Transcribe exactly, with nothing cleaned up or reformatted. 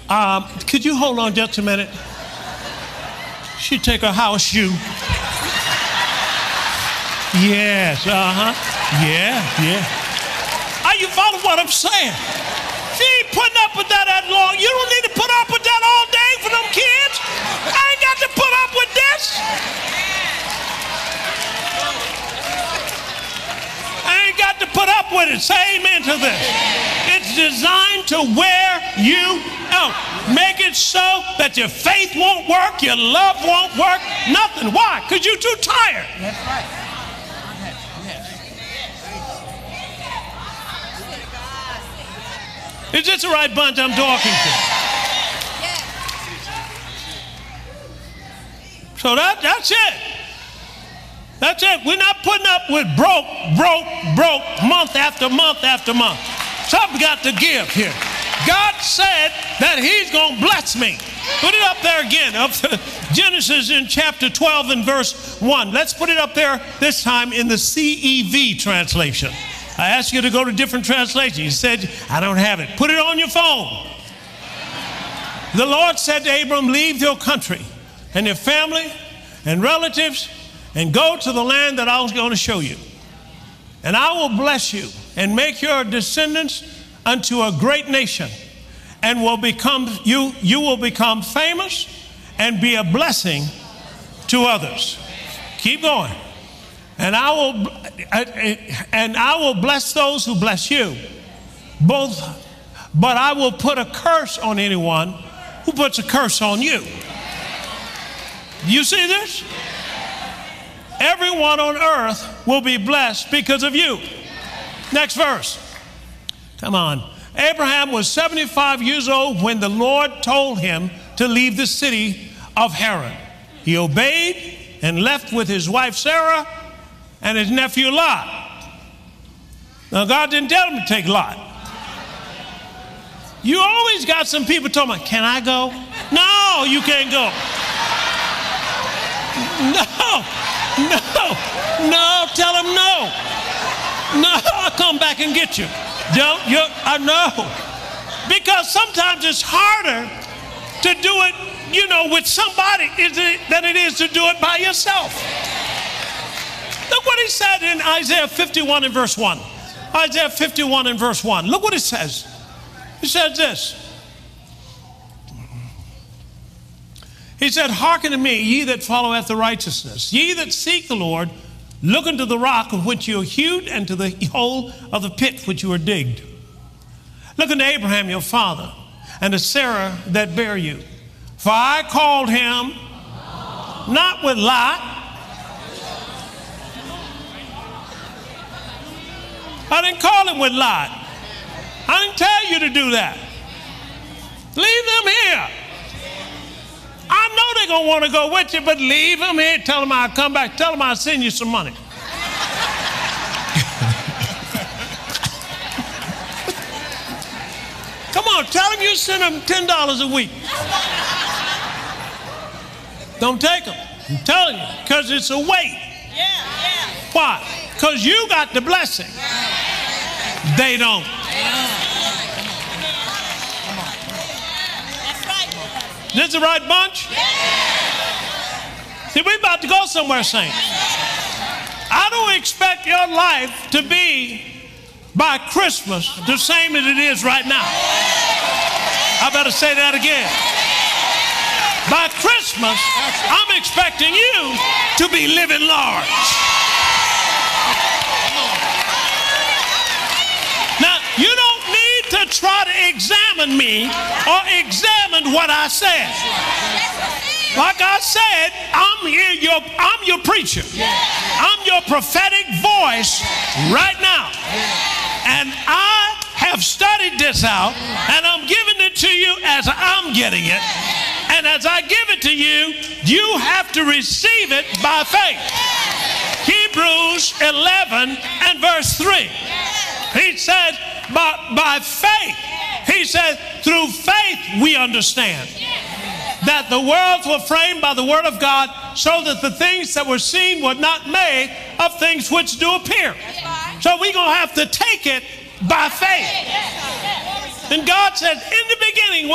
Um, could you hold on just a minute? She take her house shoe. Yes, uh-huh. Yeah, yeah. Are you following what I'm saying? She ain't putting up with that that long. You don't need to put up with that all day for them kids. I ain't got to put up with this. I ain't got to put up with it. Say amen to this. It's designed to wear you out. Make it so that your faith won't work, your love won't work, nothing. Why? Because you're too tired. That's right. Is this the right bunch I'm talking to? So that, that's it. That's it. We're not putting up with broke, broke, broke month after month after month. Something got to give here. God said that he's going to bless me. Put it up there again. Up to Genesis in chapter twelve and verse one. Let's put it up there this time in the C E V translation. I asked you to go to different translations. You said, I don't have it. Put it on your phone. The Lord said to Abram, leave your country and your family and relatives and go to the land that I was going to show you. And I will bless you and make your descendants unto a great nation, and will become you you will become famous and be a blessing to others. Keep going. And I will and I will bless those who bless you. Both, but I will put a curse on anyone who puts a curse on you. You see this? Everyone on earth will be blessed because of you. Next verse. Come on. Abraham was seventy-five years old when the Lord told him to leave the city of Haran. He obeyed and left with his wife Sarah and his nephew Lot. Now, God didn't tell him to take Lot. You always got some people talking about, can I go? No, you can't go. No, no, no, tell him no. No, I'll come back and get you. Don't you? I know. Because sometimes it's harder to do it, you know, with somebody than it is to do it by yourself. Look what he said in Isaiah fifty-one and verse one. Isaiah fifty-one and verse one. Look what it says. He says this. He said, hearken to me, ye that follow after righteousness. Ye that seek the Lord, look unto the rock of which you are hewed, and to the hole of the pit which you are digged. Look unto Abraham your father, and to Sarah that bare you. For I called him not with Lot. I didn't call him with Lot. I didn't tell you to do that. Leave them here. I know they're going to want to go with you, but leave them here. Tell them I'll come back. Tell them I'll send you some money. Come on, tell them you send them ten dollars a week. Don't take them. I'm telling you, because it's a weight. Yeah, yeah. Why? Because you got the blessing. They don't. That's right. This the right bunch? See, we're about to go somewhere, saints. I don't expect your life to be by Christmas the same as it is right now. I better say that again. By Christmas, I'm expecting you to be living large. Now, you don't need to try to examine me or examine what I said. Like I said, I'm here, your, I'm your preacher. I'm your prophetic voice right now. And I have studied this out, and I'm giving it to you as I'm getting it. And as I give it to you, you have to receive it by faith. Hebrews eleven and verse three. He said, by, by faith, he said, through faith we understand that the worlds were framed by the word of God, so that the things that were seen were not made of things which do appear. So we're going to have to take it by faith. And God says, in the beginning,